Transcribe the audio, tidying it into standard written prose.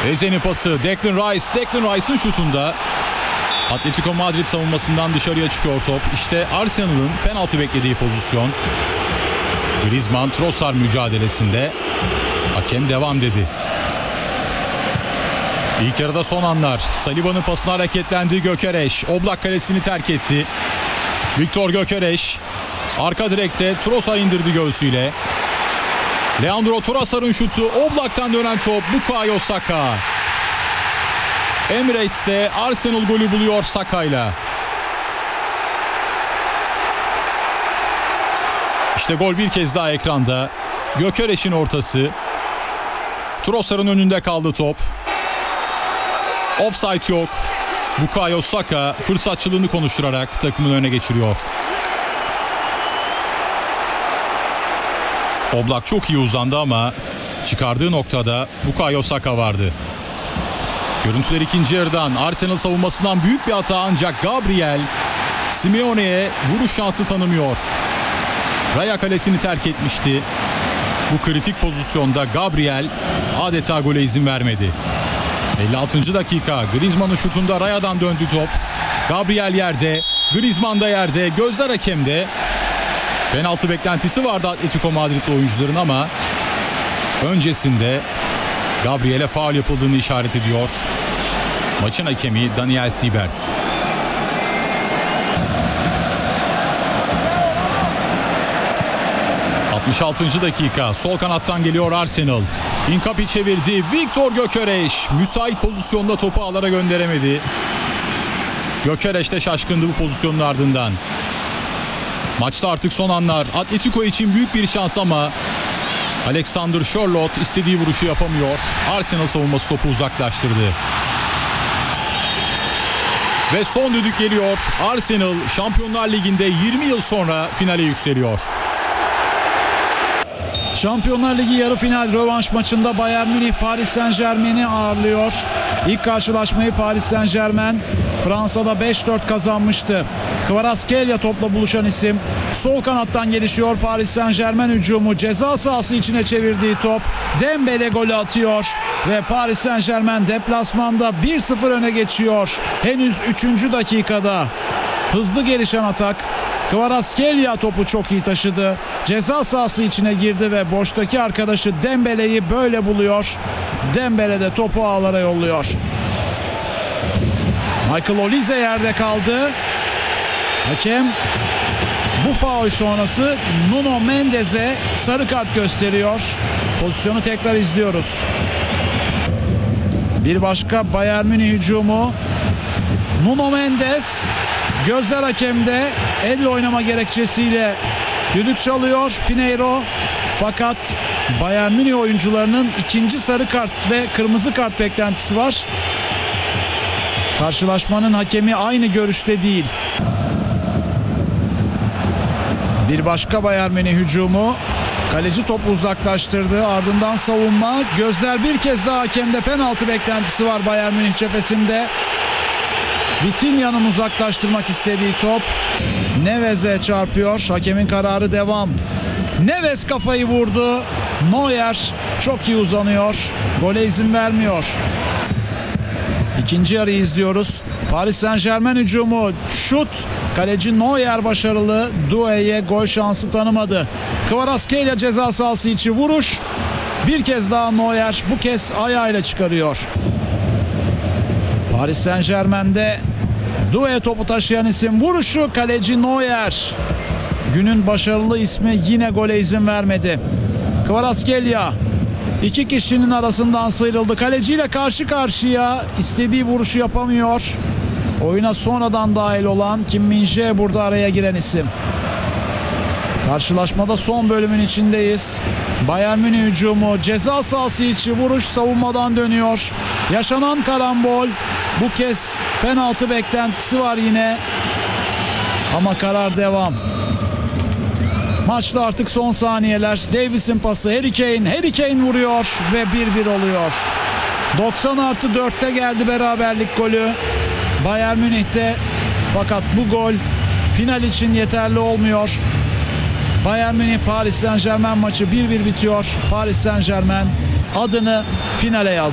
Eze'nin pası, Declan Rice'ın şutunda. Atletico Madrid savunmasından dışarıya çıkıyor top. İşte Arsenal'ın penaltı beklediği pozisyon. Griezmann Trossard mücadelesinde. Hakem devam dedi. İlk yarıda son anlar. Saliba'nın pasına hareketlendi Gyökeres. Oblak kalesini terk etti. Viktor Gyökeres arka direkte Trossard indirdi göğsüyle. Leandro Trossard'ın şutu, Oblak'tan dönen top Bukayo Saka. Emirates'te Arsenal golü buluyor Saka'yla. İşte gol bir kez daha ekranda. Gyökeres'in ortası. Trossard'ın önünde kaldı top. Offside yok. Bukayo Saka fırsatçılığını konuşturarak takımını öne geçiriyor. Oblak çok iyi uzandı ama çıkardığı noktada Bukayo Saka vardı. Görüntüler ikinci yarıdan. Arsenal savunmasından büyük bir hata ancak Gabriel Simeone'ye vuruş şansı tanımıyor. Raya kalesini terk etmişti. Bu kritik pozisyonda Gabriel adeta gole izin vermedi. 56. dakika. Griezmann'ın şutunda Raya'dan döndü top. Gabriel yerde, Griezmann da yerde, gözler hakemde. Penaltı beklentisi vardı Atletico Madrid'li oyuncuların ama öncesinde Gabriel'e faul yapıldığını işaret ediyor maçın hakemi Daniel Siebert. ...66. dakika... ...sol kanattan geliyor Arsenal. Incapi çevirdi... ...Viktor Gyökeres... ...müsait pozisyonda topu ağlara gönderemedi. Gyökeres de şaşkındı bu pozisyonun ardından. Maçta artık son anlar. Atletico için büyük bir şans ama... Alexander Sørloth istediği vuruşu yapamıyor. Arsenal savunması topu uzaklaştırdı. Ve son düdük geliyor. Arsenal Şampiyonlar Ligi'nde 20 yıl sonra finale yükseliyor. Şampiyonlar Ligi yarı final rövanş maçında Bayern Münih Paris Saint-Germain'i ağırlıyor. İlk karşılaşmayı Paris Saint-Germain Fransa'da 5-4 kazanmıştı. Kvaratskhelia topla buluşan isim. Sol kanattan gelişiyor Paris Saint-Germain hücumu. Ceza sahası içine çevirdiği top. Dembele golü atıyor ve Paris Saint-Germain deplasmanda 1-0 öne geçiyor. Henüz 3. dakikada. Hızlı gelişen atak. Kvaratskhelia topu çok iyi taşıdı. Ceza sahası içine girdi ve boştaki arkadaşı Dembele'yi böyle buluyor. Dembele de topu ağlara yolluyor. Michael Olise yerde kaldı. Hakem bu faul sonrası Nuno Mendes'e sarı kart gösteriyor. Pozisyonu tekrar izliyoruz. Bir başka Bayern Münih hücumu. Nuno Mendes gözler hakemde, elle oynama gerekçesiyle düdük çalıyor Pinheiro. Fakat Bayern Münih oyuncularının ikinci sarı kart ve kırmızı kart beklentisi var. Karşılaşmanın hakemi aynı görüşte değil. Bir başka Bayern Münih hücumu. Kaleci topu uzaklaştırdı. Ardından savunma. Gözler bir kez daha hakemde, penaltı beklentisi var Bayern Münih cephesinde. Vitinha'nın uzaklaştırmak istediği top Neves'e çarpıyor. Hakemin kararı devam. Neves kafayı vurdu. Neuer çok iyi uzanıyor. Gole izin vermiyor. İkinci yarıyı izliyoruz. Paris Saint-Germain hücumu. Şut. Kaleci Neuer başarılı. Doué'ye gol şansı tanımadı. Kvaratskhelia ceza sahası içi vuruş. Bir kez daha Neuer. Bu kez ayağıyla çıkarıyor. Paris Saint-Germain'de Doué topu taşıyan isim. Vuruşu kaleci Neuer. Günün başarılı ismi yine gole izin vermedi. Kvaratskhelia iki kişinin arasından sıyrıldı. Kaleciyle karşı karşıya, istediği vuruşu yapamıyor. Oyuna sonradan dahil olan Kim Min-jae burada araya giren isim. Karşılaşmada son bölümün içindeyiz. Bayern Münih hücumu, ceza sahası içi vuruş, savunmadan dönüyor. Yaşanan karambol. Bu kez penaltı beklentisi var yine. Ama karar devam. Maçta artık son saniyeler. Davies'in pası, Harry Kane vuruyor ve 1-1 oluyor. 90+4'te geldi beraberlik golü Bayern Münih'te. Fakat bu gol final için yeterli olmuyor. Bayern Münih Paris Saint-Germain maçı 1-1 bitiyor. Paris Saint-Germain adını finale yazdı.